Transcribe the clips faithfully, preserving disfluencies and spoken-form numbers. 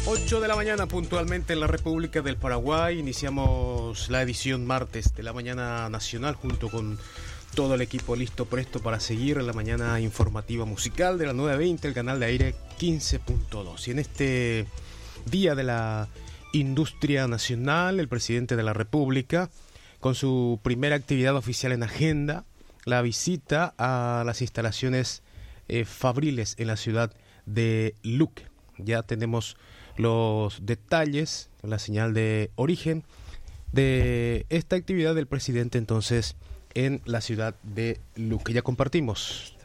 ocho de la mañana puntualmente en la República del Paraguay. Iniciamos la edición martes de la mañana nacional junto con todo el equipo listo, presto para seguir en la mañana informativa musical de la nueve veinte, el canal de aire quince punto dos. Y en este día de la industria nacional, el presidente de la República, con su primera actividad oficial en agenda, la visita a las instalaciones eh, fabriles en la ciudad de Luque. Ya tenemos los detalles, la señal de origen de esta actividad del presidente entonces en la ciudad de Luque. Ya compartimos.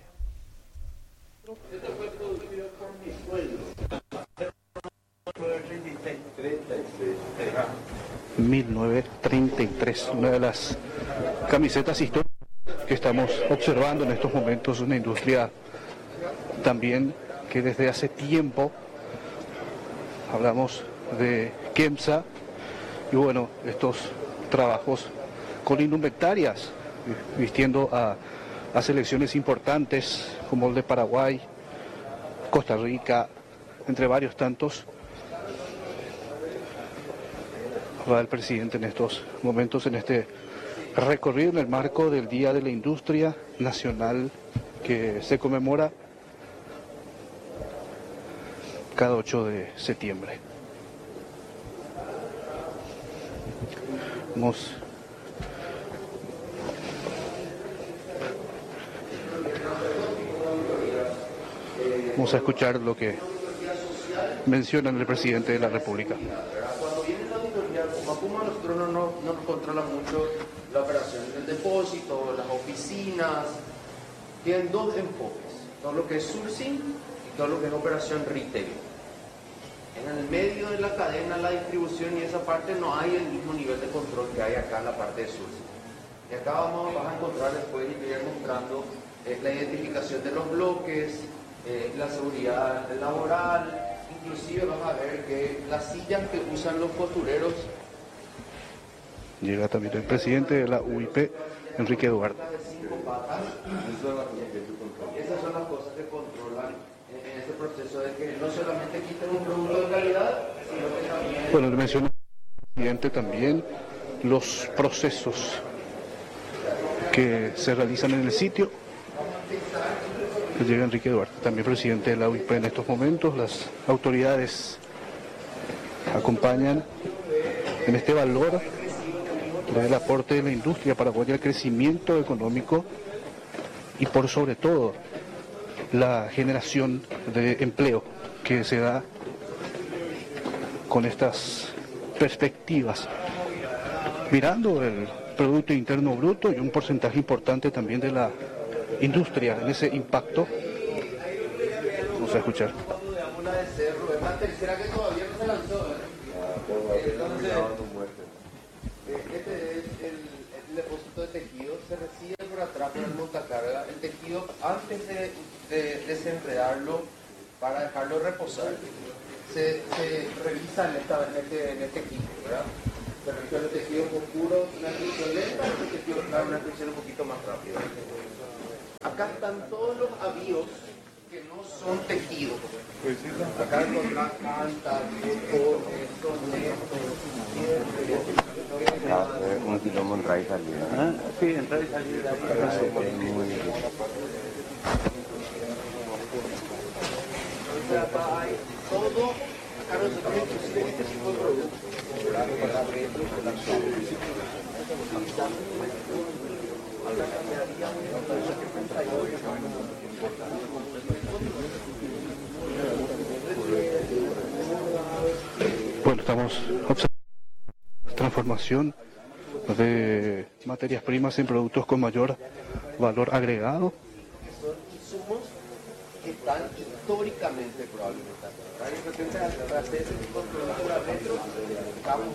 mil novecientos treinta y tres, una de las camisetas históricas que estamos observando en estos momentos, una industria también que desde hace tiempo hablamos de Kemsa y bueno, estos trabajos con indumentarias, vistiendo a, a selecciones importantes como el de Paraguay, Costa Rica, entre varios tantos. Va el presidente en estos momentos, en este recorrido en el marco del Día de la Industria Nacional que se conmemora cada ocho de septiembre. Vamos, vamos a escuchar lo que menciona el presidente de la República. Cuando viene la auditoría, Mapuma, nosotros no, no, no nos controla mucho la operación del depósito, las oficinas. Tienen dos enfoques, todo lo que es sourcing y todo lo que es operación retail. En el medio de la cadena, la distribución y esa parte no hay el mismo nivel de control que hay acá en la parte de sourcing. Y acá vamos, vas a encontrar después y ir mostrando eh, la identificación de los bloques, eh, la seguridad laboral. Inclusive vas a ver que las sillas que usan los costureros. Llega también el presidente de la U I P, Enrique Duarte. Esas son las cosas que controlan en este proceso de que no solamente quiten un producto de calidad, sino que también... Bueno, le menciona el presidente también los procesos que se realizan en el sitio. Llega Enrique Duarte, también presidente de la U I P en estos momentos. Las autoridades acompañan en este valor del aporte de la industria paraguaya al crecimiento económico y por sobre todo la generación de empleo que se da con estas perspectivas, mirando el Producto Interno Bruto y un porcentaje importante también de la industria en ese impacto. Vamos a escuchar. Es la tercera que todavía no se lanzó. Entonces, este es el, el depósito de tejido, se recibe por atrás por el montacarga. El tejido, antes de, de desenredarlo para dejarlo reposar, se, se revisa en, esta, en, este, en este equipo, ¿verdad? Se revisa el tejido oscuro, una expresión lenta, el tejido claro, una expresión un poquito más rápida. Acá están todos los avíos que no son tejidos. Acá encontrás cantas, botones, sonetos, Ah, un quilombo en raíz salida. ¿Ah? Sí, en raíz salida. Muy bien. Acá hay todo, acá nosotros inclusive este tipo de productos. Bueno, estamos observando transformación de materias primas en productos con mayor valor agregado. Son insumos que están históricamente probablemente acá. De repente, para hacer ese tipo de productos, estamos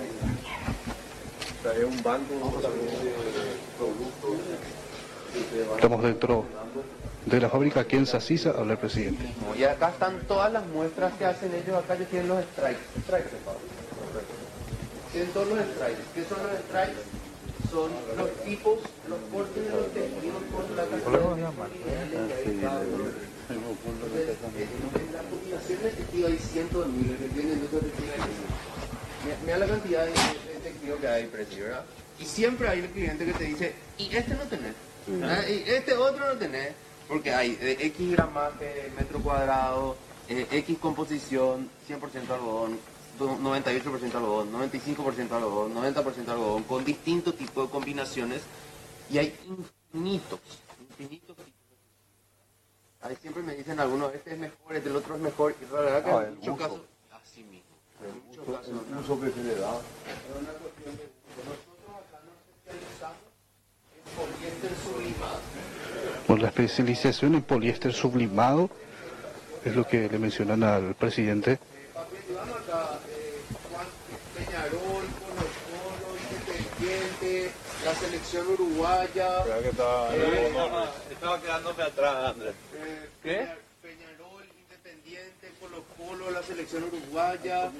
trae un banco también de productos. Estamos dentro de la fábrica aquí en Sacisa, habla el presidente. Y acá están todas las muestras que hacen ellos. Acá ellos tienen los strikes. Strikes, Pablo. Tienen todos los strikes. ¿Qué son los strikes? Son los tipos, los cortes de los tejidos con la cantidad de En la combinación de tejido hay cientos de miles, ¿entienden? Mira la cantidad de, de tejido que hay, precio, ¿verdad? Y siempre hay el cliente que te dice, y este no tenés, ¿verdad? Y este otro no tenés, porque hay eh, X gramaje, metro cuadrado, eh, X composición, cien por ciento algodón, noventa y ocho por ciento algodón, noventa y cinco por ciento algodón, noventa por ciento algodón, con distintos tipos de combinaciones, y hay infinitos, infinitos tipos. Ahí siempre me dicen algunos, este es mejor, este el otro es mejor, y la verdad que Ah, en muchos uso. casos, así mismo. En muchos El casos, no. uso que se le da. Es una cuestión de gusto. Nosotros acá nos especializamos en poliéster sublimado. Bueno, la especialización en poliéster sublimado es lo que le mencionan al presidente. Vamos acá, eh, Juan Peñarol, Colo Colo, Independiente, la selección uruguaya. Creo que estaba, Eh, estaba quedándome atrás, Andrés. eh, ¿Qué? Peña- Peñarol, Independiente, Colo Colo, la selección uruguaya.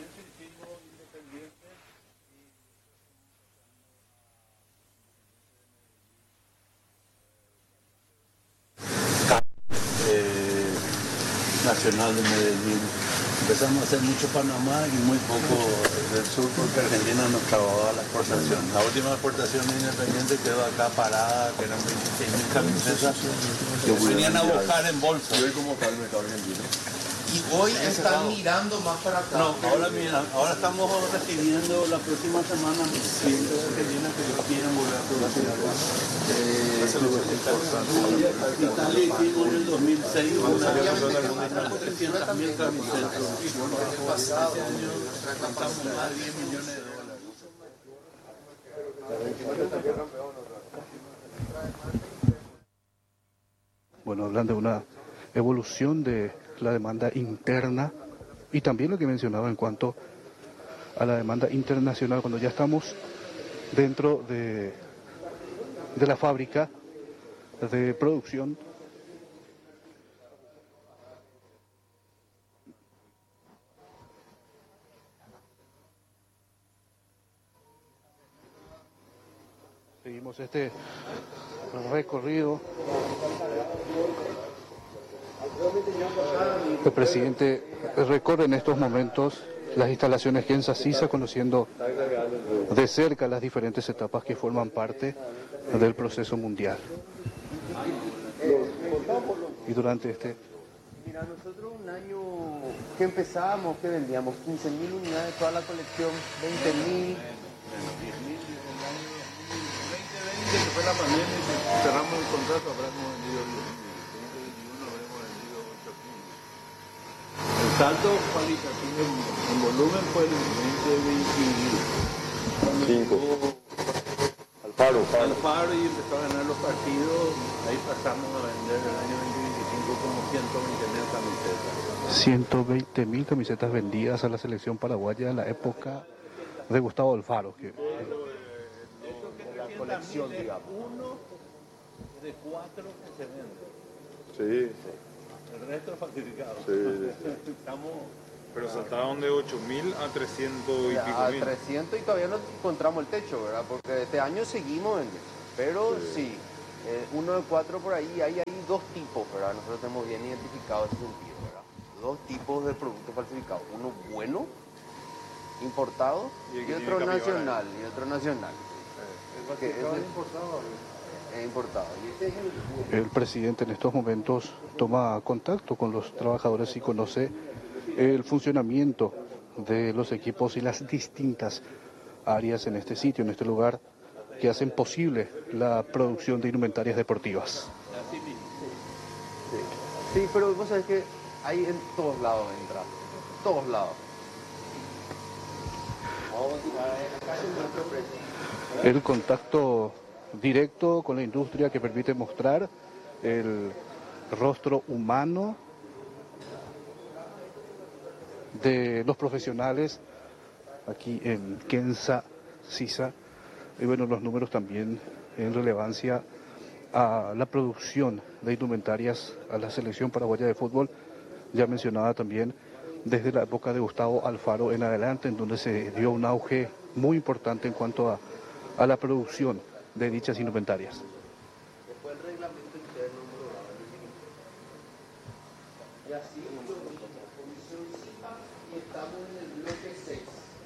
eh, Nacional de Medellín. Empezamos a hacer mucho Panamá y muy poco del sur porque Argentina nos trababa la exportación. La última exportación de Independiente quedó acá parada, que eran veintiséis mil camisetas que venían a buscar en bolsa. Y hoy como está el mercado argentino. Y hoy están mirando más para acá. No, ahora mira, ahora estamos recibiendo la próxima semana clientes argentinos que quieren volver a producir acá. Italia hicimos en el dos mil seis una de trescientas mil camisetas. El pasado año alcanzamos más de diez millones de dólares. Bueno, hablan de una evolución de la demanda interna y también lo que mencionaba en cuanto a la demanda internacional, cuando ya estamos dentro de, de la fábrica de producción. Seguimos este recorrido. El presidente recorre en estos momentos las instalaciones Gensa Sisa, conociendo de cerca las diferentes etapas que forman parte del proceso mundial. Y durante este... Mira, nosotros un año que empezábamos, que vendíamos quince mil unidades, toda la colección, veinte mil. Que fue la pandemia y cerramos el contrato, habremos vendido diez mil. veinte veintiuno habremos vendido ocho mil. El salto cualitativo en, en volumen fue el veinte veintiuno. Cuando Cinco. llegó Alfaro, Alfaro y empezó a ganar los partidos, ahí pasamos a vender el año veinte veinticinco como ciento veinte mil camisetas. ciento veinte mil camisetas vendidas a la selección paraguaya en la época de Gustavo Alfaro. Que, La colección, digamos. Uno de cuatro que se vende. Sí, sí. El resto es falsificado. Sí, Estamos... Pero saltaron de ocho mil a trescientos y pico A mil. trescientos y todavía no encontramos el techo, ¿verdad? Porque este año seguimos vendiendo. Pero sí, eh, uno de cuatro por ahí, hay, hay dos tipos, ¿verdad? Nosotros tenemos bien identificado ese sentido, ¿verdad? Dos tipos de productos falsificados. Uno bueno, importado, Y el y, que otro tiene capibara. nacional, y otro nacional. Que es el- es importado. Y este es el- el presidente en estos momentos toma contacto con los trabajadores y conoce el funcionamiento de los equipos y las distintas áreas en este sitio, en este lugar, que hacen posible la producción de indumentarias deportivas. Sí, pero vos sabés que hay en todos lados entra, todos lados. El contacto directo con la industria que permite mostrar el rostro humano de los profesionales aquí en Gensa Sisa, y bueno, los números también en relevancia a la producción de indumentarias a la selección paraguaya de fútbol, ya mencionada también desde la época de Gustavo Alfaro en adelante, en donde se dio un auge muy importante en cuanto a, a la producción de dichas indumentarias. Y así, comisión CIPA, y estamos en el bloque seis.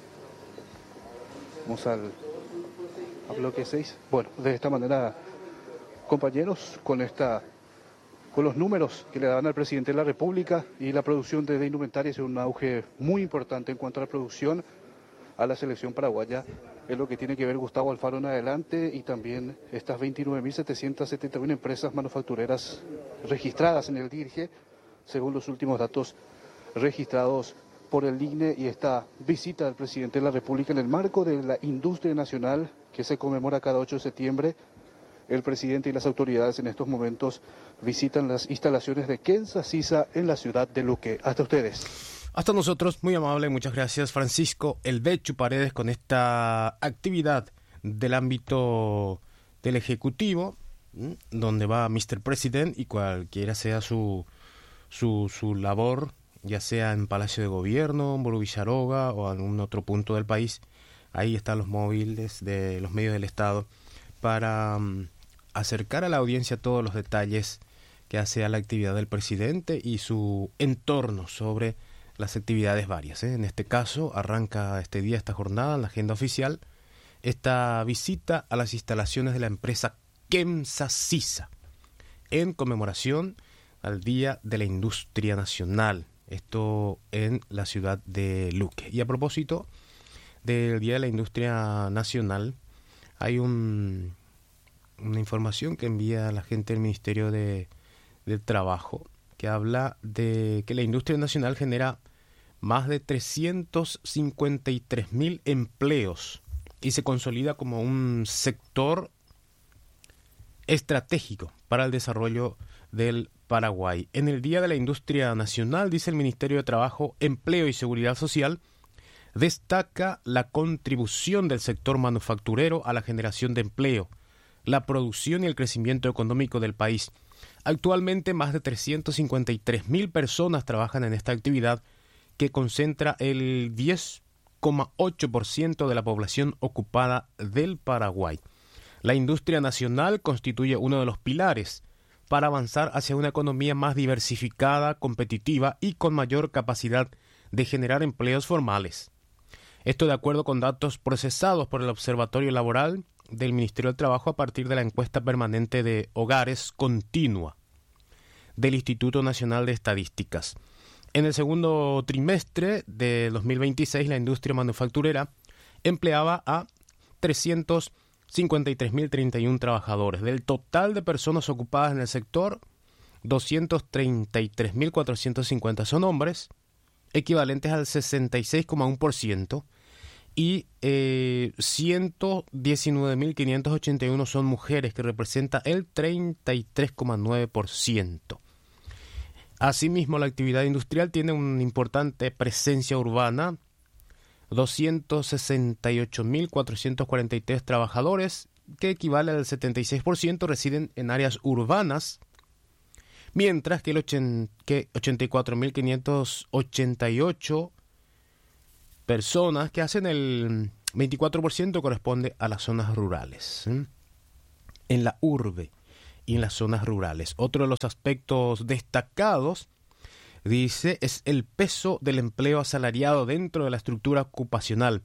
Vamos al, al bloque seis. Bueno, de esta manera, compañeros, con esta con los números que le dan al presidente de la República y la producción de, de indumentaria es un auge muy importante en cuanto a la producción a la selección paraguaya. Es lo que tiene que ver Gustavo Alfaro en adelante y también estas veintinueve mil setecientas setenta y una empresas manufactureras registradas en el D I R G E, según los últimos datos registrados por el I N E, y esta visita del presidente de la República en el marco de la industria nacional que se conmemora cada ocho de septiembre. El presidente y las autoridades en estos momentos visitan las instalaciones de Kensa Sisa en la ciudad de Luque. Hasta ustedes. Hasta nosotros, muy amable, muchas gracias Francisco El Bechu Paredes con esta actividad del ámbito del Ejecutivo, ¿m? donde va mister President y cualquiera sea su, su, su labor, ya sea en Palacio de Gobierno, en Buru Villaroga o en algún otro punto del país. Ahí están los móviles de los medios del Estado para um, acercar a la audiencia todos los detalles que hace a la actividad del presidente y su entorno sobre las actividades varias, ¿eh? En este caso, arranca este día, esta jornada, en la agenda oficial, esta visita a las instalaciones de la empresa Kensa Sisa, en conmemoración al Día de la Industria Nacional, esto en la ciudad de Luque. Y a propósito del Día de la Industria Nacional, hay un, una información que envía la gente del Ministerio de, del Trabajo, que habla de que la industria nacional genera más de trescientos cincuenta y tres mil empleos y se consolida como un sector estratégico para el desarrollo del Paraguay. En el Día de la Industria Nacional, dice el Ministerio de Trabajo, Empleo y Seguridad Social, destaca la contribución del sector manufacturero a la generación de empleo, la producción y el crecimiento económico del país. Actualmente más de trescientos cincuenta y tres mil personas trabajan en esta actividad que concentra el diez coma ocho por ciento de la población ocupada del Paraguay. La industria nacional constituye uno de los pilares para avanzar hacia una economía más diversificada, competitiva y con mayor capacidad de generar empleos formales. Esto de acuerdo con datos procesados por el Observatorio Laboral del Ministerio del Trabajo a partir de la encuesta permanente de hogares continua del Instituto Nacional de Estadísticas. En el segundo trimestre de dos mil veintiséis, la industria manufacturera empleaba a trescientos cincuenta y tres mil treinta y uno trabajadores. Del total de personas ocupadas en el sector, doscientos treinta y tres mil cuatrocientos cincuenta son hombres, equivalentes al sesenta y seis coma uno por ciento, y eh, ciento diecinueve mil quinientos ochenta y uno son mujeres, que representa el treinta y tres coma nueve por ciento. Asimismo, la actividad industrial tiene una importante presencia urbana, doscientos sesenta y ocho mil cuatrocientos cuarenta y tres trabajadores, que equivale al setenta y seis por ciento, residen en áreas urbanas, mientras que el ochenta y cuatro mil quinientos ochenta y ocho personas, que hacen el veinticuatro por ciento, corresponde a las zonas rurales, ¿eh? En la urbe y en las zonas rurales. Otro de los aspectos destacados, dice, es el peso del empleo asalariado dentro de la estructura ocupacional.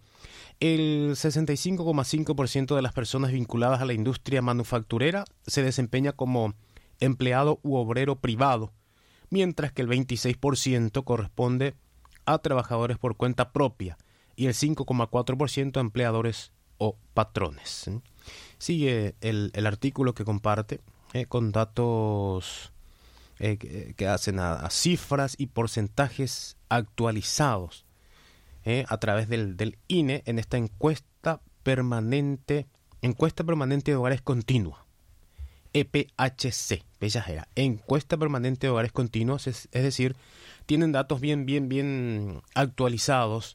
El sesenta y cinco coma cinco por ciento de las personas vinculadas a la industria manufacturera se desempeña como empleado u obrero privado, mientras que el veintiséis por ciento corresponde a trabajadores por cuenta propia y el cinco coma cuatro por ciento a empleadores o patrones. Sigue el, el artículo que comparte eh, con datos eh, que, que hacen a, a cifras y porcentajes actualizados eh, a través del, del I N E en esta encuesta permanente, encuesta permanente de hogares continua, E P H C, Bellajera, encuesta permanente de hogares continuos, es, es decir, tienen datos bien, bien, bien actualizados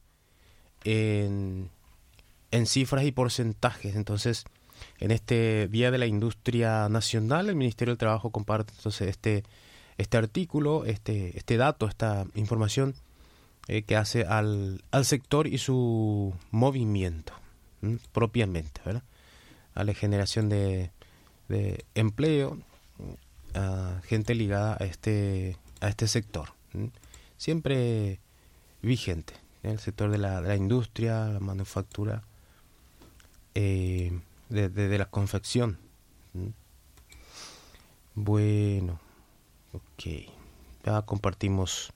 en, en cifras y porcentajes. Entonces, en este Día de la Industria Nacional, el Ministerio del Trabajo comparte entonces este, este artículo, este, este dato, esta información eh, que hace al, al sector y su movimiento ¿m? propiamente, ¿verdad? A la generación de, de empleo a gente ligada a este, a este sector. ¿Mm? Siempre vigente en el sector de la, de la industria, la manufactura, eh, de, de, de la confección. ¿Mm? Bueno, ok, ya compartimos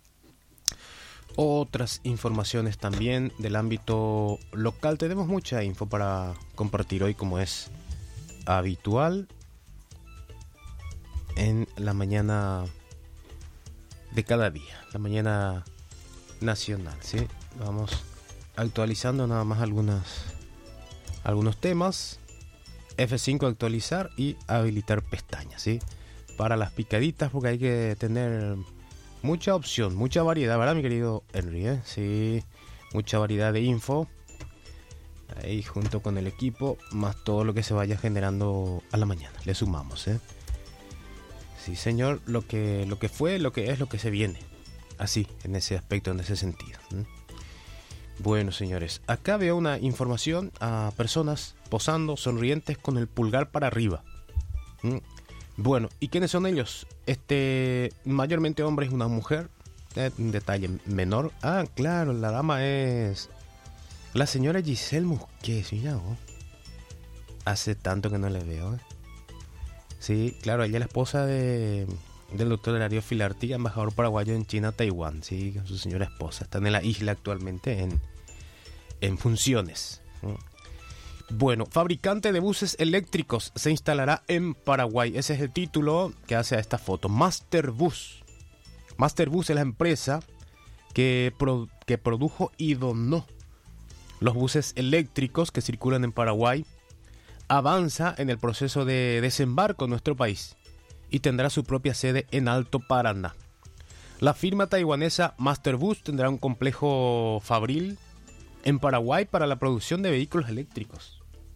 otras informaciones también del ámbito local. Tenemos mucha info para compartir hoy, como es habitual en la mañana de cada día, la mañana nacional, ¿sí? Vamos actualizando nada más algunas, algunos temas. F cinco actualizar y habilitar pestañas, ¿sí? Para las picaditas, porque hay que tener mucha opción, mucha variedad, ¿verdad, mi querido Henry? ¿Eh? Sí, mucha variedad de info ahí junto con el equipo, más todo lo que se vaya generando a la mañana. Le sumamos, ¿eh? Sí, señor, lo que, lo que fue, lo que es, lo que se viene. Así, en ese aspecto, en ese sentido. ¿eh? Bueno, señores, acá veo una información a personas posando, sonrientes, con el pulgar para arriba. ¿Mm? Bueno, ¿y quiénes son ellos? Este, mayormente hombres y una mujer. Eh, un detalle menor. Ah, claro, la dama es la señora Giselle Musquets. Mira vos. Hace tanto que no le veo. ¿eh? Sí, claro, ella es la esposa de, del doctor Darío Filarti, embajador paraguayo en China, Taiwán. Sí, con su señora esposa. Están en la isla actualmente en, en funciones. Bueno, fabricante de buses eléctricos se instalará en Paraguay. Ese es el título que hace a esta foto. Masterbus. Masterbus es la empresa que, pro, que produjo y donó los buses eléctricos que circulan en Paraguay. Avanza en el proceso de desembarco en nuestro país y tendrá su propia sede en Alto Paraná. La firma taiwanesa Masterbus tendrá un complejo fabril en Paraguay para la producción de vehículos eléctricos.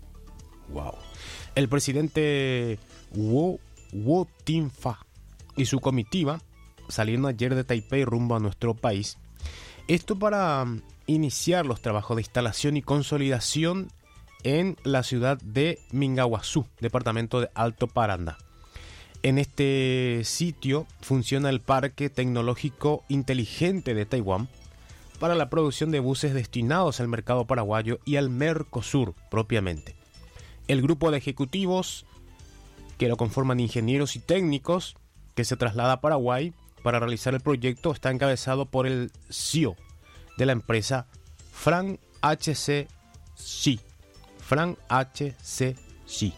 Wow. El presidente Wu, Wu Tin-fa y su comitiva salieron ayer de Taipei rumbo a nuestro país. Esto para iniciar los trabajos de instalación y consolidación en la ciudad de Mingaguazú, departamento de Alto Paraná. En este sitio funciona el Parque Tecnológico Inteligente de Taiwán para la producción de buses destinados al mercado paraguayo y al Mercosur propiamente. El grupo de ejecutivos que lo conforman ingenieros y técnicos que se traslada a Paraguay para realizar el proyecto está encabezado por el C E O de la empresa, Frank H C Xi. Frank H C Xi.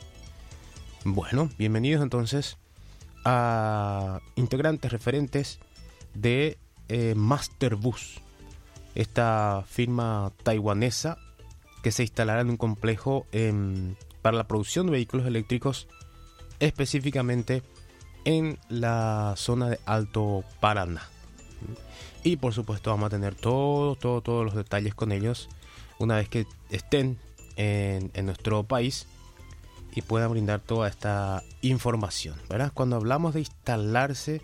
Bueno, bienvenidos entonces a integrantes referentes de eh, Masterbus, esta firma taiwanesa que se instalará en un complejo en, para la producción de vehículos eléctricos, específicamente en la zona de Alto Paraná. Y por supuesto vamos a tener todos todo, todos los detalles con ellos una vez que estén en, en nuestro país y puedan brindar toda esta información, ¿verdad? Cuando hablamos de instalarse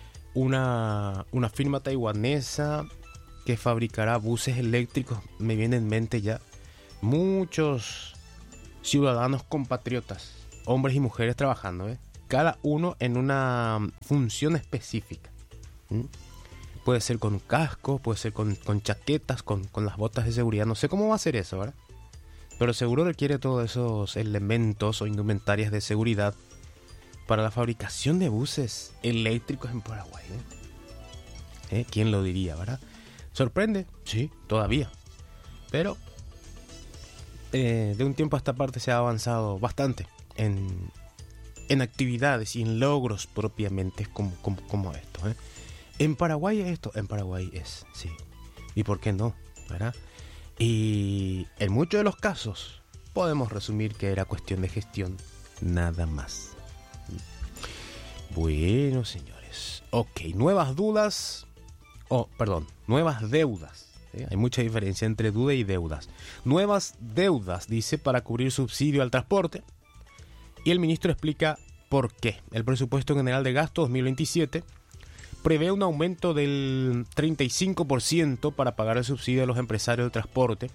una, una firma taiwanesa que fabricará buses eléctricos, me viene en mente ya muchos ciudadanos compatriotas, hombres y mujeres trabajando, ¿eh? Cada uno en una función específica. ¿Mm? Puede ser con casco, puede ser con, con chaquetas, con, con las botas de seguridad. No sé cómo va a ser eso, ¿verdad? Pero seguro requiere todos esos elementos o indumentarias de seguridad para la fabricación de buses eléctricos en Paraguay. ¿Eh? ¿Eh? ¿Quién lo diría, verdad? ¿Sorprende? Sí, todavía. Pero eh, de un tiempo a esta parte se ha avanzado bastante en, en actividades y en logros propiamente como, como, como esto. ¿eh? ¿En Paraguay es esto? En Paraguay es, sí. ¿Y por qué no? ¿Verdad? Y en muchos de los casos podemos resumir que era cuestión de gestión nada más. Bueno, señores. Ok, nuevas dudas. Oh, perdón, nuevas deudas. ¿Sí? Hay mucha diferencia entre duda y deudas. Nuevas deudas, dice, para cubrir subsidio al transporte. Y el ministro explica por qué. El presupuesto general de gasto dos mil veintisiete prevé un aumento del treinta y cinco por ciento para pagar el subsidio a los empresarios del transporte.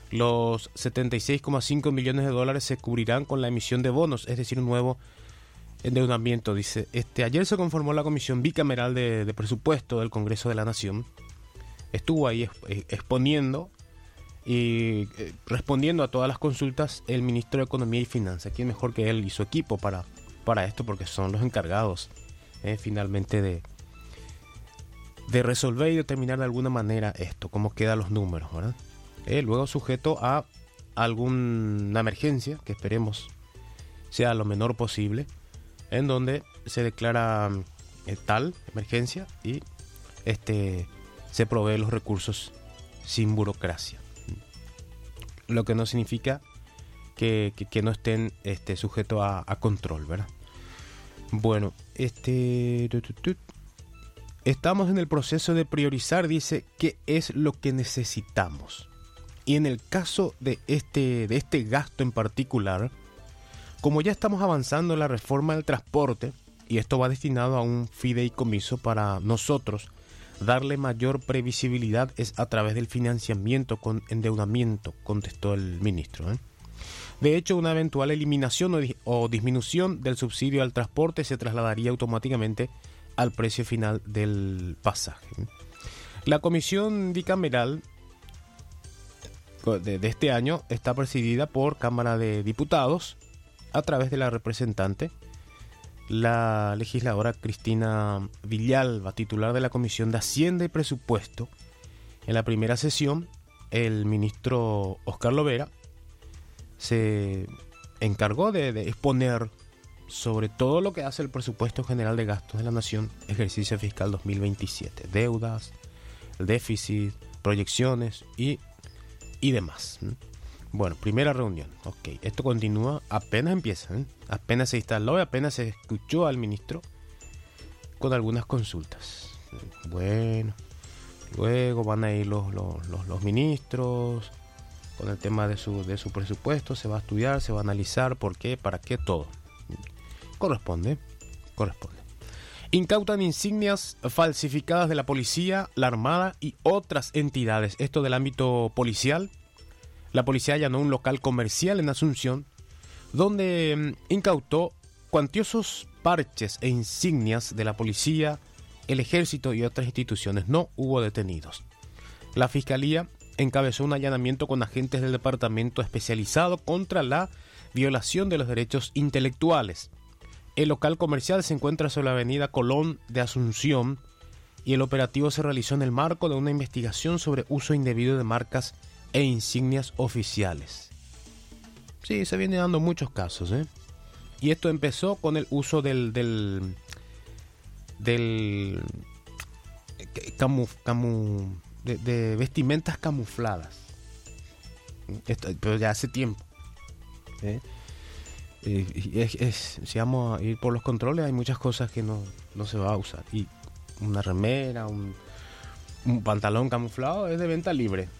Los setenta y seis coma cinco millones de dólares se cubrirán con la emisión de bonos, es decir, un nuevo endeudamiento, dice. Este, ayer se conformó la Comisión Bicameral de, de Presupuesto del Congreso de la Nación. Estuvo ahí exponiendo y eh, respondiendo a todas las consultas el ministro de Economía y Finanzas. ¿Quién mejor que él y su equipo para, para esto? Porque son los encargados eh, finalmente de, de resolver y determinar de alguna manera esto, cómo quedan los números, ¿verdad? Eh, luego sujeto a alguna emergencia, que esperemos sea lo menor posible, en donde se declara eh, tal emergencia y este se provee los recursos sin burocracia. Lo que no significa que, que, que no estén este, sujetos a, a control, ¿verdad? Bueno, este tu, tu, tu, estamos en el proceso de priorizar, dice, qué es lo que necesitamos. Y en el caso de este, de este gasto en particular, como ya estamos avanzando en la reforma del transporte, y esto va destinado a un fideicomiso para nosotros, darle mayor previsibilidad es a través del financiamiento con endeudamiento, contestó el ministro. ¿eh? De hecho, una eventual eliminación o, di- o disminución del subsidio al transporte se trasladaría automáticamente al precio final del pasaje. La comisión bicameral de, de este año está presidida por Cámara de Diputados a través de la representante, la legisladora Cristina Villalba, titular de la Comisión de Hacienda y Presupuesto. En la primera sesión, el ministro Oscar Lovera se encargó de, de exponer sobre todo lo que hace el Presupuesto General de Gastos de la Nación, ejercicio fiscal dos mil veintisiete, deudas, el déficit, proyecciones y, y demás. Bueno, primera reunión. Ok, esto continúa, apenas empieza, ¿eh? Apenas se instaló y apenas se escuchó al ministro con algunas consultas. Bueno, luego van a ir los, los, los, los ministros con el tema de su, de su presupuesto, se va a estudiar, se va a analizar por qué, para qué, todo. Corresponde, corresponde. Incautan insignias falsificadas de la policía, la armada y otras entidades. Esto del ámbito policial. La policía allanó un local comercial en Asunción, donde incautó cuantiosos parches e insignias de la policía, el ejército y otras instituciones. No hubo detenidos. La fiscalía encabezó un allanamiento con agentes del departamento especializado contra la violación de los derechos intelectuales. El local comercial se encuentra sobre la avenida Colón de Asunción y el operativo se realizó en el marco de una investigación sobre uso indebido de marcas e insignias oficiales. Sí, se vienen dando muchos casos, ¿eh? Y esto empezó con el uso del del del camu, camu de, de vestimentas camufladas. Esto, pero ya hace tiempo. ¿eh? Eh, es, es, si vamos a ir por los controles, hay muchas cosas que no, no se va a usar. Y una remera, un, un pantalón camuflado es de venta libre.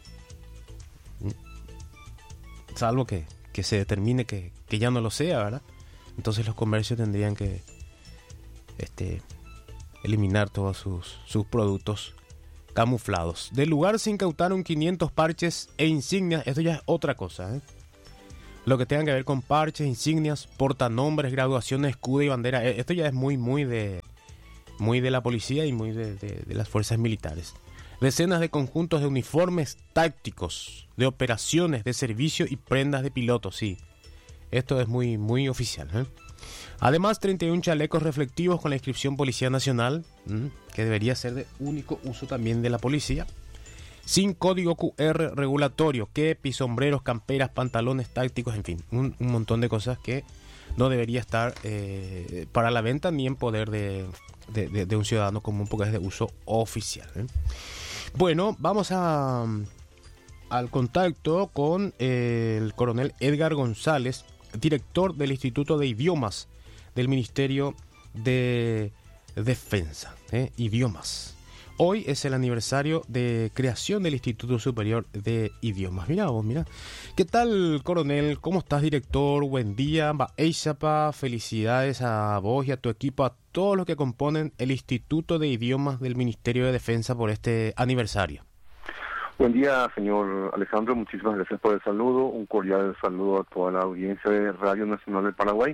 Salvo que, que se determine que, que ya no lo sea, ¿verdad? Entonces los comercios tendrían que este, eliminar todos sus, sus productos camuflados. Del lugar se incautaron quinientos parches e insignias. Esto ya es otra cosa, ¿eh? Lo que tenga que ver con parches, insignias, portanombres, graduaciones, escudo y bandera. Esto ya es muy, muy de, muy de la policía y muy de, de, de las fuerzas militares. Decenas de conjuntos de uniformes tácticos, de operaciones, de servicio y prendas de pilotos, sí. Esto es muy, muy oficial, ¿eh? Además, treinta y uno chalecos reflectivos con la inscripción Policía Nacional, ¿m? que debería ser de único uso también de la policía. Sin código cu erre regulatorio, kepis, sombreros, camperas, pantalones tácticos, en fin, un, un montón de cosas que no debería estar eh, para la venta ni en poder de, de, de, de un ciudadano común porque es de uso oficial, ¿eh? Bueno, vamos a, al contacto con eh, el coronel Edgar González, director del Instituto de Idiomas del Ministerio de Defensa, ¿eh? Idiomas. Hoy es el aniversario de creación del Instituto Superior de Idiomas. Mira vos, mira. ¿Qué tal, coronel? ¿Cómo estás, director? Buen día. Eisapa, felicidades a vos y a tu equipo, a todos los que componen el Instituto de Idiomas del Ministerio de Defensa por este aniversario. Buen día, señor Alejandro. Muchísimas gracias por el saludo. Un cordial saludo a toda la audiencia de Radio Nacional del Paraguay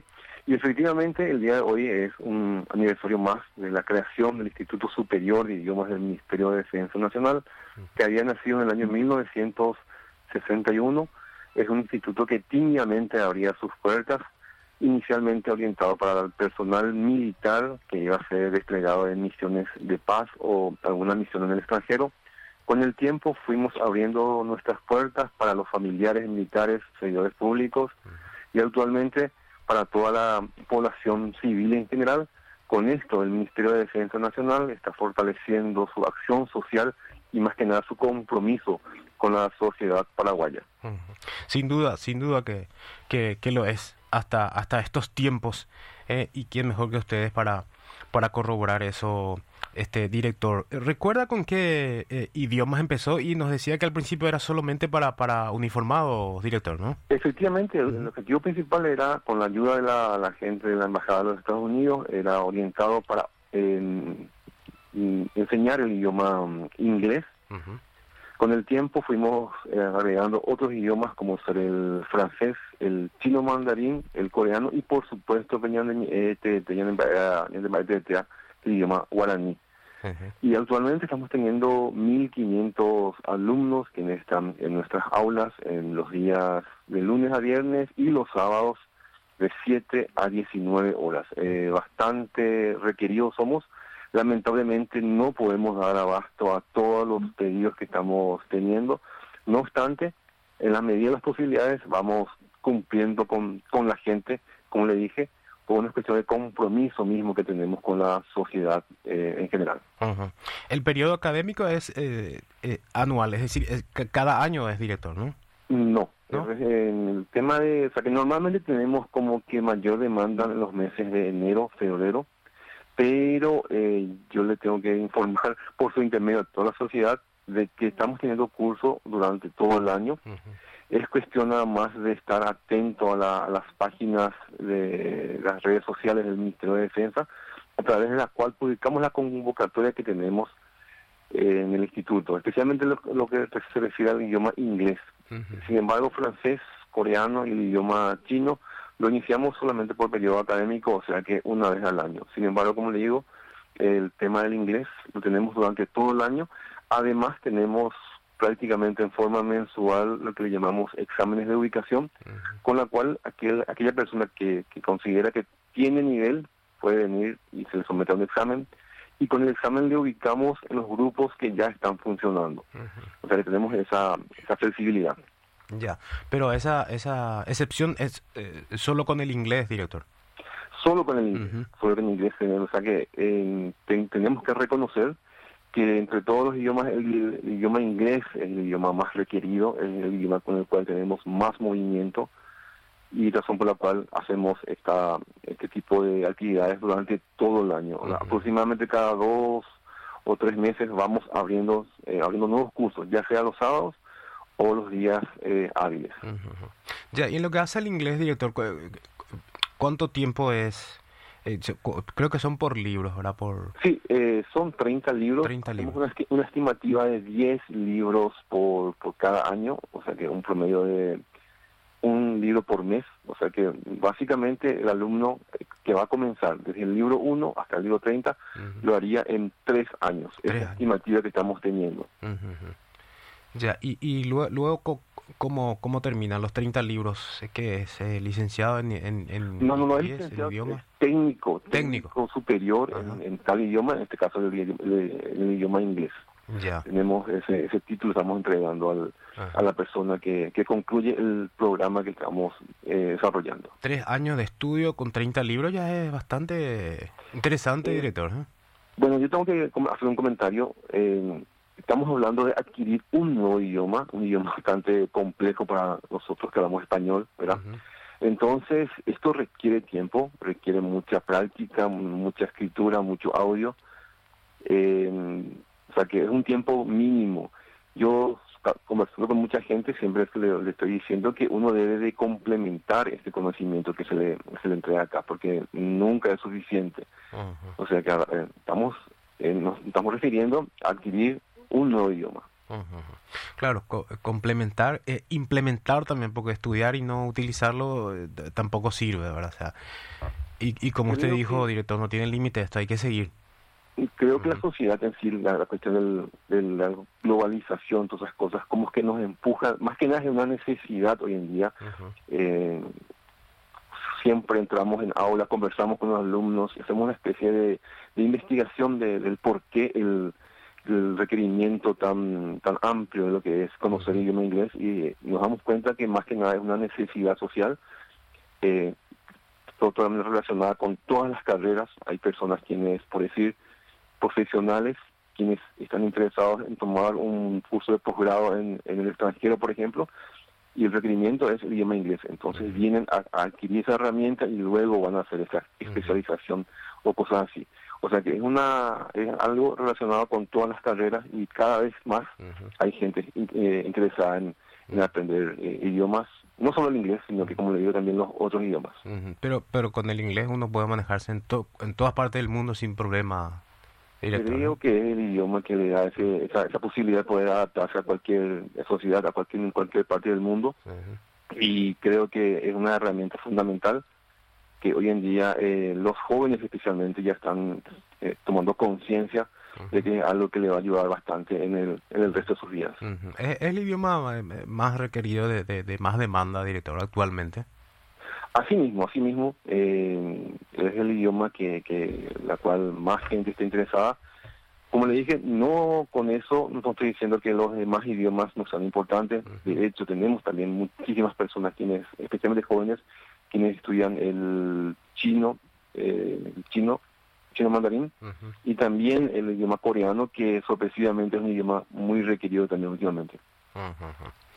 Y efectivamente el día de hoy es un aniversario más de la creación del Instituto Superior de Idiomas del Ministerio de Defensa Nacional, que había nacido en el año mil novecientos sesenta y uno. Es un instituto que tímidamente abría sus puertas, inicialmente orientado para el personal militar que iba a ser desplegado en misiones de paz o alguna misión en el extranjero. Con el tiempo fuimos abriendo nuestras puertas para los familiares militares, servidores públicos y actualmente para toda la población civil en general. Con esto el Ministerio de Defensa Nacional está fortaleciendo su acción social y más que nada su compromiso con la sociedad paraguaya. Sin duda, sin duda que, que, que lo es hasta hasta estos tiempos, eh, y quién mejor que ustedes para para corroborar eso, este director. ¿Recuerda con qué eh, idiomas empezó? Y nos decía que al principio era solamente para para uniformados, director, ¿no? Efectivamente, el, el objetivo principal era, con la ayuda de la, la gente de la Embajada de los Estados Unidos, era orientado para eh, enseñar el idioma um, inglés. Uh-huh. Con el tiempo fuimos eh, agregando otros idiomas como ser el francés, el chino mandarín, el coreano y por supuesto el idioma guaraní. Uh-huh. Y actualmente estamos teniendo mil quinientos alumnos que están en nuestras aulas en los días de lunes a viernes y los sábados de siete a diecinueve horas. Eh, bastante requeridos somos. Lamentablemente no podemos dar abasto a todos los pedidos que estamos teniendo. No obstante, en la medida de las posibilidades vamos cumpliendo con, con la gente, como le dije, por una cuestión de compromiso mismo que tenemos con la sociedad eh, en general. Uh-huh. El periodo académico es eh, eh, anual, es decir, es, cada año es director, ¿no? No. ¿No? En el tema de... O sea, que normalmente tenemos como que mayor demanda en los meses de enero, febrero, pero eh, yo le tengo que informar por su intermedio a toda la sociedad de que estamos teniendo curso durante todo el año. Uh-huh. Es cuestión nada más de estar atento a, la, a las páginas de las redes sociales del Ministerio de Defensa, a través de la cual publicamos la convocatoria que tenemos eh, en el instituto, especialmente lo, lo que se refiere al idioma inglés. Uh-huh. Sin embargo, francés, coreano y el idioma chino lo iniciamos solamente por periodo académico, o sea que una vez al año. Sin embargo, como le digo, el tema del inglés lo tenemos durante todo el año. Además, tenemos prácticamente en forma mensual lo que le llamamos exámenes de ubicación, uh-huh. con la cual aquel, aquella persona que, que considera que tiene nivel puede venir y se le somete a un examen. Y con el examen le ubicamos en los grupos que ya están funcionando. Uh-huh. O sea que tenemos esa, esa flexibilidad. Ya, pero esa esa excepción es eh, solo con el inglés, director. Solo con el inglés, uh-huh. solo con el inglés. O sea que eh, ten, tenemos que reconocer que entre todos los idiomas, el, el idioma inglés es el idioma más requerido, es el idioma con el cual tenemos más movimiento y razón por la cual hacemos esta este tipo de actividades durante todo el año. Uh-huh. Aproximadamente cada dos o tres meses vamos abriendo eh, abriendo nuevos cursos, ya sea los sábados o los días eh, hábiles. Uh-huh. Ya, y en lo que hace el inglés, director, ¿cu- ¿cuánto tiempo es? Eh, creo que son por libros, ¿verdad? Por... Sí, eh, son treinta libros. treinta libros. Una, una estimativa de diez libros por, por cada año, o sea que un promedio de un libro por mes. O sea que básicamente el alumno que va a comenzar desde el libro uno hasta el libro treinta uh-huh. lo haría en tres años. Es la estimativa que estamos teniendo. Uh-huh. Ya, y, y luego, luego ¿cómo, ¿cómo terminan los treinta libros? ¿Qué es? Eh, ¿Licenciado en, en, en No, no, no es diez, licenciado, en idioma? es técnico, técnico, técnico superior en, en tal idioma, en este caso el, el, el idioma inglés. Ya. Tenemos ese, ese título, estamos entregando al, a la persona que, que concluye el programa que estamos eh, desarrollando. Tres años de estudio con treinta libros ya es bastante interesante, eh, director. ¿eh? Bueno, yo tengo que hacer un comentario. Eh, Estamos hablando de adquirir un nuevo idioma, un idioma bastante complejo para nosotros que hablamos español, ¿verdad? Uh-huh. Entonces, esto requiere tiempo, requiere mucha práctica, mucha escritura, mucho audio. Eh, o sea que es un tiempo mínimo. Yo, conversando con mucha gente, siempre le, le estoy diciendo que uno debe de complementar este conocimiento que se le, se le entrega acá, porque nunca es suficiente. Uh-huh. O sea que eh, estamos, eh, nos estamos refiriendo a adquirir un nuevo idioma. Ujú. Claro, co- complementar, eh, implementar también, porque estudiar y no utilizarlo eh, t- tampoco sirve, ¿verdad? O sea, y, y como usted Creo dijo, que director, no tiene límite esto, hay que seguir. Y creo que la Ujú, sociedad en sí, la, la cuestión del, de la globalización, todas esas cosas, como que nos empuja, más que nada es una necesidad hoy en día. ujú, eh, Siempre entramos en aula, conversamos con los alumnos, y hacemos una especie de, de investigación de, del por qué el, el requerimiento tan tan amplio de lo que es conocer el ujú, idioma inglés, y nos damos cuenta que más que nada es una necesidad social, eh, totalmente relacionada con todas las carreras. Hay personas quienes, por decir, profesionales, quienes están interesados en tomar un curso de posgrado en, en el extranjero, por ejemplo, y el requerimiento es el idioma inglés. Entonces ujú, vienen a, a adquirir esa herramienta y luego van a hacer esa ujú. especialización o cosas así. O sea que es una es algo relacionado con todas las carreras, y cada vez más Ujú, hay gente eh, interesada en, en aprender eh, idiomas, no solo el inglés, sino que, como le digo, también los otros idiomas. ujú. Pero, pero con el inglés uno puede manejarse en, to- en todas partes del mundo sin problema, director, Creo ¿no? que es el idioma que le da ese, esa, esa posibilidad de poder adaptarse a cualquier sociedad, a cualquier, en cualquier parte del mundo, Ujú, y creo que es una herramienta fundamental que hoy en día eh, los jóvenes especialmente ya están eh, tomando conciencia de que es algo que le va a ayudar bastante en el, en el resto de sus vidas. ujú. Es, es el idioma eh, más requerido de, de, de más demanda, director, actualmente. Asimismo, asimismo, eh, es el idioma que, que la cual más gente está interesada. Como le dije, no con eso no estoy diciendo que los demás idiomas no sean importantes. De hecho, tenemos también muchísimas personas, quienes, especialmente jóvenes, quienes estudian el chino, eh, el chino, chino mandarín, Ujú, y también el idioma coreano, que sorpresivamente es un idioma muy requerido también últimamente. ujú,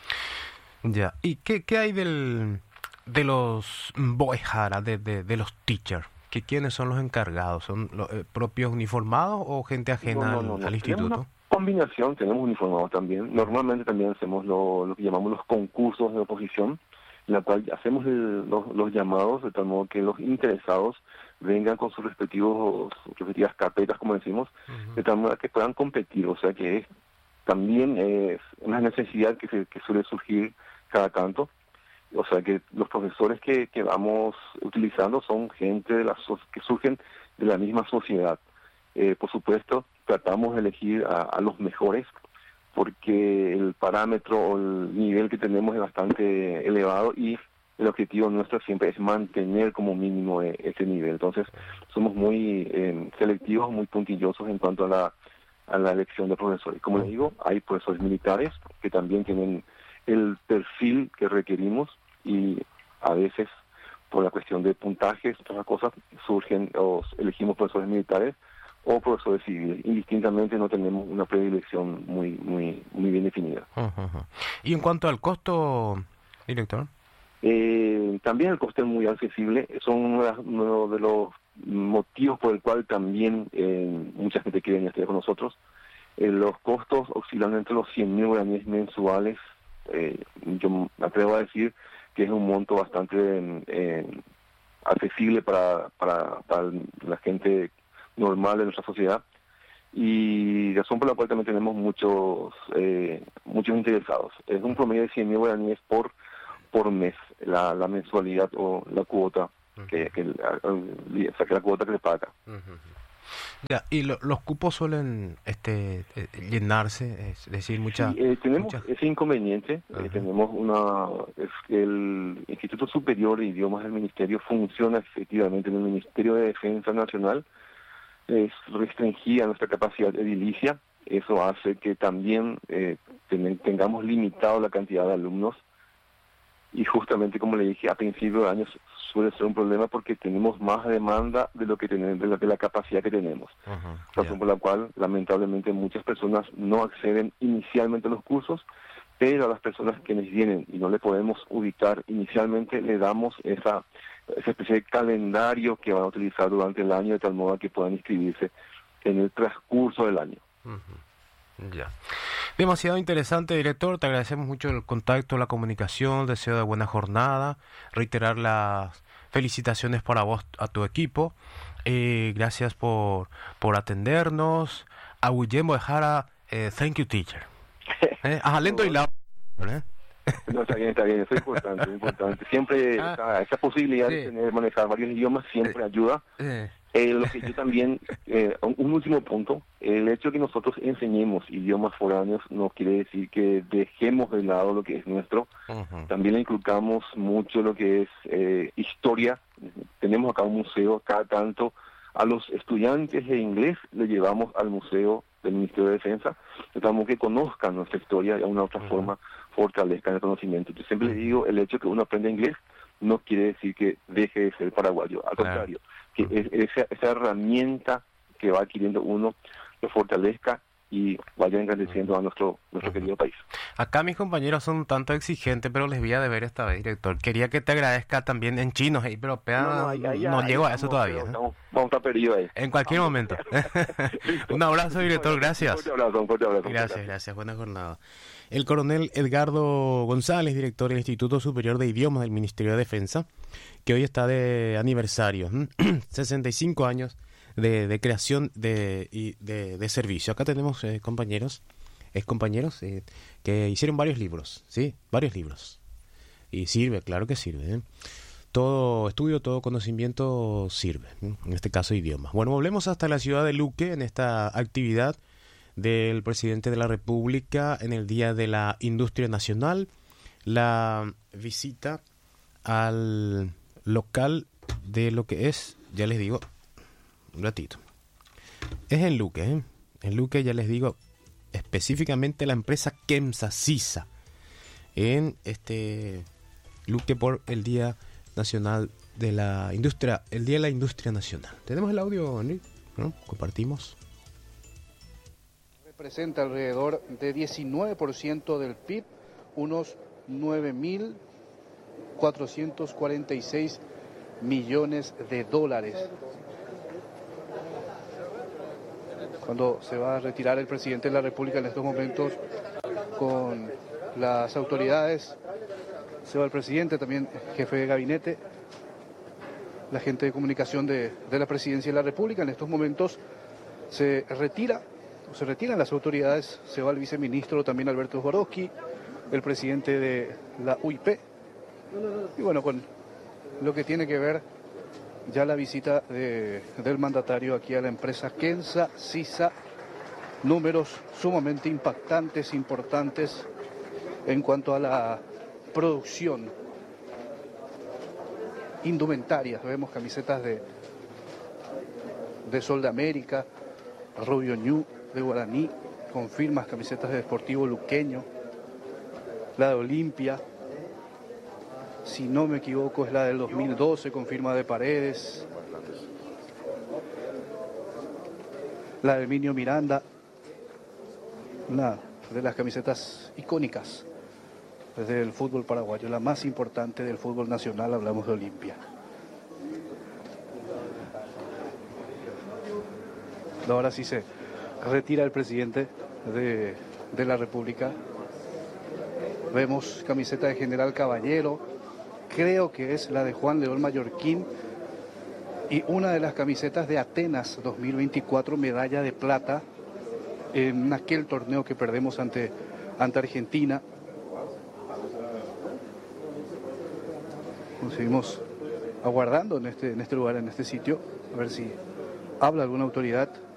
ujú. Ya. ¿Y qué, qué hay del, de los boejara, de, de, de los teachers? ¿Que quiénes son los encargados? ¿Son los eh, propios uniformados o gente No, ajena no, no, al, no. al Tenemos una instituto? combinación, tenemos uniformados también. Normalmente también hacemos lo, lo que llamamos los concursos de oposición, en la cual hacemos el- los, los llamados de tal modo que los interesados vengan con sus respectivos respectivas carpetas, como decimos, de tal modo que puedan competir. O sea que es, también es una necesidad que, se, que suele surgir cada tanto. O sea que los profesores que, que vamos utilizando son gente de la so- que surgen de la misma sociedad. Eh, por supuesto, tratamos de elegir a, a los mejores, porque el parámetro o el nivel que tenemos es bastante elevado, y el objetivo nuestro siempre es mantener como mínimo eh, ese nivel. Entonces, somos muy eh, selectivos, muy puntillosos en cuanto a la, a la elección de profesores. Como les digo, hay profesores militares que también tienen el perfil que requerimos, y a veces, por la cuestión de puntajes, otras cosas, surgen o elegimos profesores militares o profesores civiles. Indistintamente no tenemos una predilección muy muy muy bien definida. Ujú, ujú. Y en cuanto al costo, director. Eh, también el coste es muy accesible. Son uno de las- uno de los motivos por el cual también eh, mucha gente quiere venir a estudiar con nosotros. Eh, los costos oscilan entre los cien mil guaraníes mensuales. Eh, yo me atrevo a decir que es un monto bastante eh, accesible para, para, para la gente normal de nuestra sociedad, y razón por la cual también tenemos muchos eh, muchos interesados. Es un promedio de cien mil guaraníes por por mes, la, la mensualidad o la cuota que, que, o sea, que la cuota que se paga. Ujú, ujú. Ya, y lo- los cupos suelen este eh, llenarse, es decir, mucha, Sí, eh, tenemos mucha- ese inconveniente. Ajá. Eh, tenemos una es que el Instituto Superior de Idiomas del Ministerio funciona efectivamente en el Ministerio de Defensa Nacional. Es restringida nuestra capacidad edilicia. Eso hace que también eh, ten- tengamos limitado la cantidad de alumnos, y justamente, como le dije, a principio de año suele ser un problema porque tenemos más demanda de lo que tenemos, de la, de la capacidad que tenemos. Ajá, Razón ya. por la cual, lamentablemente, muchas personas no acceden inicialmente a los cursos, pero a las personas que nos vienen y no le podemos ubicar inicialmente, le damos esa, esa especie de calendario que van a utilizar durante el año, de tal modo que puedan inscribirse en el transcurso del año. Ujú, ya. Demasiado interesante, director. Te agradecemos mucho el contacto, la comunicación. Deseo de buena jornada. Reiterar las felicitaciones para vos, a tu equipo. Eh, gracias por, por atendernos. A Guillermo de Jara, eh, thank you, teacher. ¿Eh? Ajá, lento y largo. ¿Eh? No, está bien, está bien, eso es importante, es importante. Siempre Ah, esa, esa posibilidad sí. de tener, manejar varios idiomas siempre ayuda. Eh, Eh, lo que yo también, eh, un, un último punto, el hecho de que nosotros enseñemos idiomas foráneos no quiere decir que dejemos de lado lo que es nuestro. ujú. También le inculcamos mucho lo que es eh, historia. Tenemos acá un museo, cada tanto a los estudiantes de inglés le llevamos al museo del Ministerio de Defensa, tratamos que conozcan nuestra historia y de una u otra Ujú. forma fortalezcan el conocimiento. Yo siempre le digo, el hecho de que uno aprenda inglés no quiere decir que deje de ser paraguayo, al Claro. contrario, que es- esa, esa herramienta que va adquiriendo uno lo fortalezca y vaya engrandeciendo a nuestro nuestro querido país. Acá mis compañeros son un tanto exigentes, pero les voy a deber esta vez, director. Quería que te agradezca también en chino, hey, pero pea, no, ahí- ahí- no ahí llego a estamos, eso todavía. pero ¿eh? estamos- vamos a estar perdidos ahí. En cualquier momento. Listo. Un abrazo, director, Un gracias. fuerte abrazo, un fuerte abrazo. Gracias, gracias. Buena jornada. El coronel Edgardo González, director del Instituto Superior de Idiomas del Ministerio de Defensa, que hoy está de aniversario, sesenta y cinco años de, de creación de, y de, de servicio. Acá tenemos eh, compañeros, ex compañeros, eh, que hicieron varios libros, ¿sí? Varios libros. Y sirve, claro que sirve. ¿eh? Todo estudio, todo conocimiento sirve, ¿eh? En este caso idiomas. Bueno, volvemos hasta la ciudad de Luque en esta actividad del presidente de la República en el Día de la Industria Nacional, la visita al local de lo que es, ya les digo, un ratito, es en Luque, ¿eh? En Luque ya les digo, específicamente la empresa Kemsa Sisa, en este Luque por el Día Nacional de la Industria, el Día de la Industria Nacional. ¿Tenemos el audio, Nick? ¿No? Compartimos. Representa alrededor de diecinueve por ciento del P I B, unos nueve mil cuatrocientos cuarenta y seis millones de dólares. Cuando se va a retirar el presidente de la República en estos momentos con las autoridades, se va el presidente, también jefe de gabinete, la gente de comunicación de, de la presidencia de la República. En estos momentos se retira Se retiran las autoridades, se va el viceministro también Alberto Swarovski, el presidente de la U I P, y bueno, con lo que tiene que ver ya la visita de, del mandatario aquí a la empresa Kemsa Sisa, números sumamente impactantes, importantes en cuanto a la producción, indumentarias, vemos camisetas de, de Sol de América, Rubio Ñu, de Guaraní, con firmas, camisetas de Deportivo Luqueño, la de Olimpia, si no me equivoco es la del dos mil doce con firma de Paredes, la de Minio Miranda, una de las camisetas icónicas del fútbol paraguayo, la más importante del fútbol nacional, hablamos de Olimpia. Ahora sí se retira el presidente de, de la República. Vemos camiseta de General Caballero, creo que es la de Juan León Mallorquín, y una de las camisetas de Atenas dos mil veinticuatro, medalla de plata en aquel torneo que perdemos ante, ante Argentina. Nos seguimos aguardando en este, en este lugar, en este sitio, a ver si habla alguna autoridad.